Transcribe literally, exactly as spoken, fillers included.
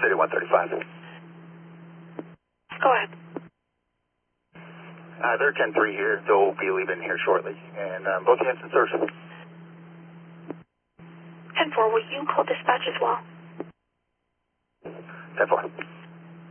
City one thirty-five. Go ahead. Uh, they're ten three here. They'll be leaving here shortly. And um, both units in search. ten four, will you call dispatch as well? ten four.